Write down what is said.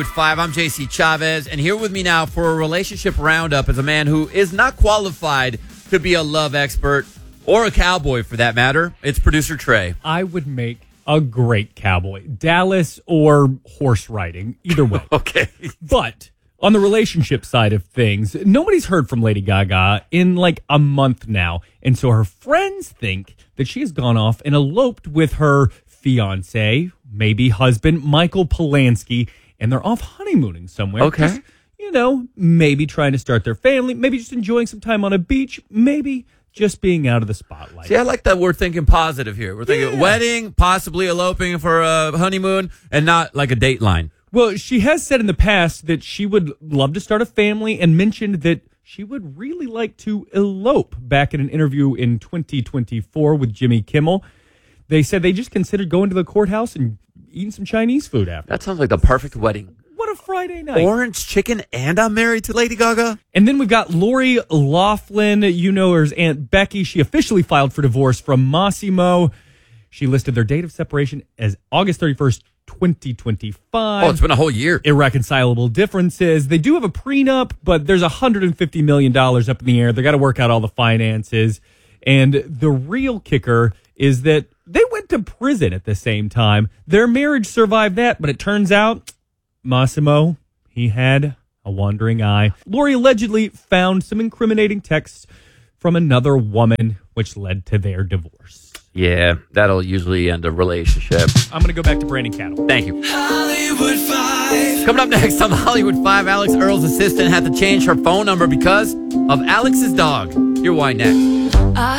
5, I'm JC Chavez, and here with me now for a relationship roundup is a man who is not qualified to be a love expert or a cowboy for that matter. It's producer Trey. I would make a great cowboy. Dallas or horse riding, either way. Okay. But on the relationship side of things, nobody's heard from Lady Gaga in like a month now. And so her friends think that she has gone off and eloped with her fiance, maybe husband, Michael Polanski, and they're off honeymooning somewhere. Okay. Just, maybe trying to start their family, maybe just enjoying some time on a beach, maybe just being out of the spotlight. See, I like that we're thinking positive here. We're thinking wedding, possibly eloping for a honeymoon, and not like a dateline. Well, she has said in the past that she would love to start a family and mentioned that she would really like to elope back in an interview in 2024 with Jimmy Kimmel. They said they just considered going to the courthouse and eating some Chinese food after. That sounds like the perfect wedding. What a Friday night. Orange chicken, and I'm married to Lady Gaga. And then we've got Lori Loughlin. You know her as Aunt Becky. She officially filed for divorce from Massimo. She listed their date of separation as August 31st, 2025. Oh, it's been a whole year. Irreconcilable differences. They do have a prenup, but there's $150 million up in the air. They got to work out all the finances. And the real kicker is that they went to prison at the same time. Their marriage survived that, but it turns out Massimo, he had a wandering eye. Lori allegedly found some incriminating texts from another woman, which led to their divorce. Yeah, that'll usually end a relationship. I'm going to go back to Brandon Cattle. Thank you. Hollywood 5. Coming up next on Hollywood 5, Alex Earl's assistant had to change her phone number because of Alex's dog. Hear why next.